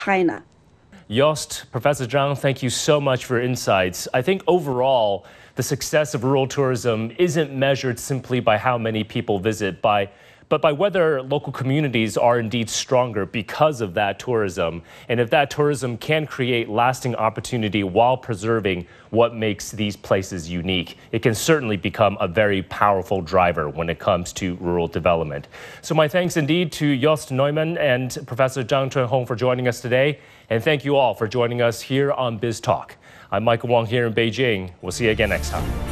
China. Jost, Professor Zhang, thank you so much for your insights. I think overall, the success of rural tourism isn't measured simply by how many people visit, but by whether local communities are indeed stronger because of that tourism. And if that tourism can create lasting opportunity while preserving what makes these places unique, it can certainly become a very powerful driver when it comes to rural development. So my thanks indeed to Jost Neumann and Professor Zhang Chunhong for joining us today. And thank you all for joining us here on Biz Talk. I'm Michael Wong here in Beijing. We'll see you again next time.